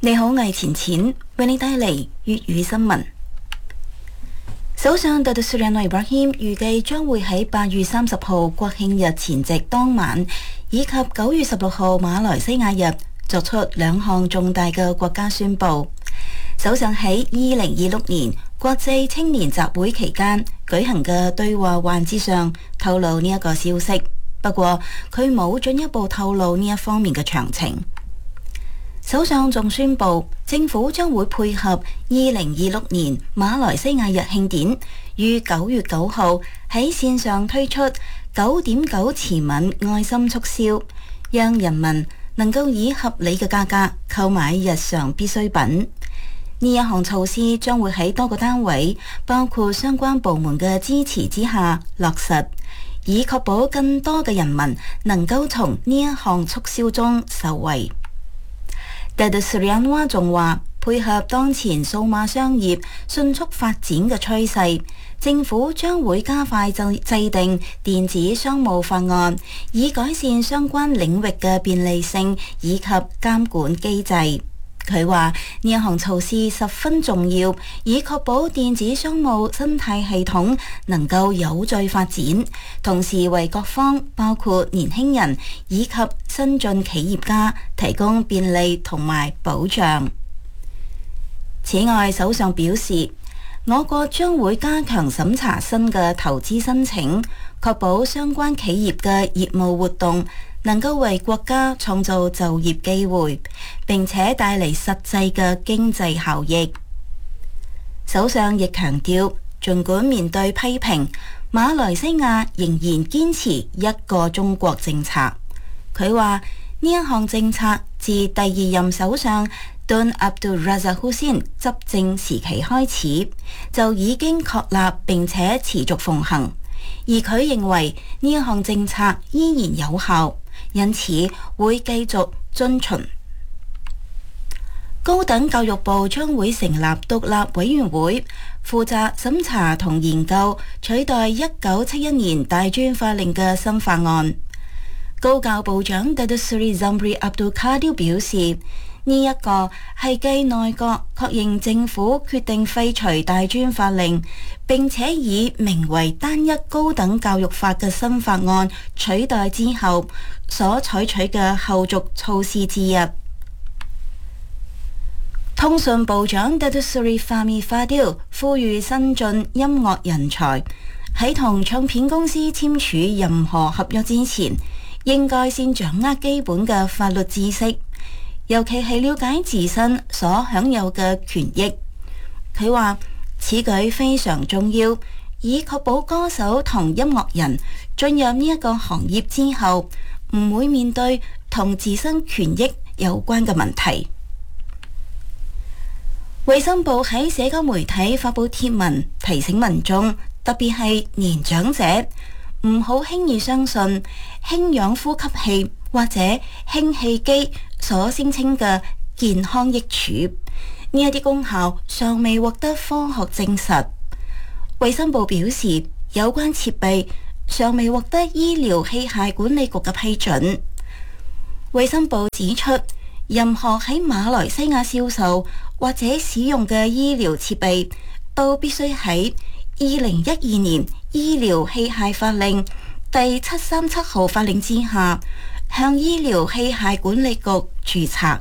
你好，我係錢錢，為你帶嚟粵語新聞。首相Datuk Seri Anwar Ibrahim預計將會喺8月30號國慶日前夕當晚，以及9月16號馬來西亞日作出2項重大嘅國家宣佈。首相喺2026年國際青年集會期間舉行嘅對話環節上透露呢一個消息，不過佢冇進一步透露呢一方面嘅詳情。首相仲宣布，政府將會配合2026年馬來西亞日慶典，於9月9號喺線上推出9.9慈憫愛心促銷，讓人民能夠以合理嘅價格購買日常必需品。呢一項措施將會喺多個單位，包括相關部門嘅支持之下落實，以確保更多嘅人民能夠從呢一項促銷中受惠。Datuk Seri Anwar仲話，配合當前數碼商業迅速發展嘅趨勢，政府將會加快制定電子商務法案，以改善相關領域嘅便利性以及監管機制。佢話呢一項措施十分重要，以確保電子商務生態系統能夠有序發展，同時為各方包括年輕人以及新進企業家提供便利同埋保障。此外，首相表示，我國將會加強審查新嘅投資申請，確保相關企業嘅業務活動能夠為國家創造就業機會，並且帶嚟實際嘅經濟效益。首相亦強調，儘管面對批評，馬來西亞仍然堅持一個中國政策。佢話呢一項政策自第2任首相Tun Abdul Razak Husin 執政時期開始，就已經確立並且持續奉行，而佢認為呢一項政策依然有效，因此會繼續遵循。高等教育部將會成立獨立委員會，負責審查同研究取代1971年大專法令嘅新法案。高教部長Datuk Seri Zamri Abdul Kadir表示，呢一個係繼內閣確認政府決定廢除大專法令，並且以名為單一高等教育法嘅新法案取代之後所採取嘅後續措施之一。通訊部長Datuk Seri Fahmi Fadil 呼籲新進音樂人才喺同唱片公司簽署任何合約之前，應該先掌握基本嘅法律知識，尤其係了解自身所享有嘅權益。佢話此舉非常重要，以確保歌手同音樂人進入呢一個行業之後，唔會面對同自身權益有關嘅問題。衛生部喺社交媒體發布貼文，提醒民眾，特別係年長者，唔好輕易相信氫氧呼吸器或者氫氣機所聲稱嘅健康益處，呢一啲功效尚未獲得科學證實。衛生部表示，有關設備尚未獲得醫療器械管理局嘅批准。衛生部指出，任何喺馬來西亞銷售或者使用嘅醫療設備，都必須喺2012年醫療器械法令第737號法令之下，向醫療器械管理局註冊。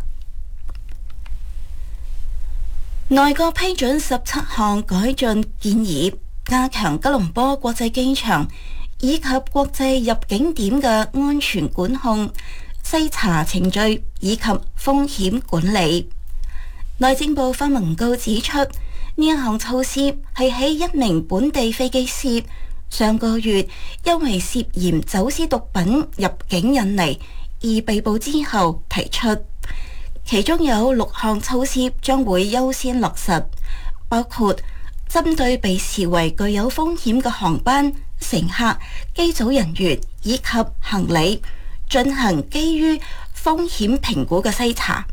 內閣批准17項改進建議，加強吉隆坡國際機場以及國際入境點嘅安全管控、篩查程序以及風險管理。內政部發文告指出，呢一項措施係喺一名本地飛機師上個月因為涉嫌走私毒品入境印尼而被捕之後提出，其中有6項措施將會優先落實，包括針對被視為具有風險嘅航班、乘客、機組人員以及行李進行基於風險評估嘅篩查。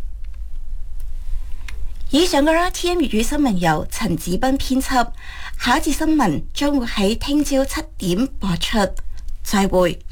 以上嘅 RTM 粵語新聞由陳子斌編輯，下一節新聞將會喺聽朝7點播出，再會。